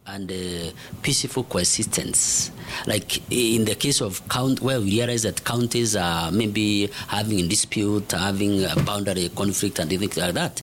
and peaceful coexistence. Like in the case of where we realize that counties are maybe having a dispute, having a boundary conflict and things like that,